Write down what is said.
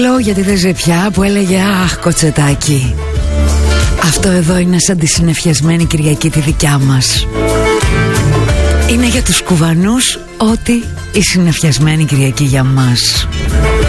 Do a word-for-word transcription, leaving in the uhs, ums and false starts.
Λέω γιατί δεν ζεπιά που έλεγε αχ κοτσετάκι, αυτό εδώ είναι σαν τη συννεφιασμένη Κυριακή τη δικιά μας. Είναι για τους κουβανούς ό,τι η συννεφιασμένη Κυριακή για μας.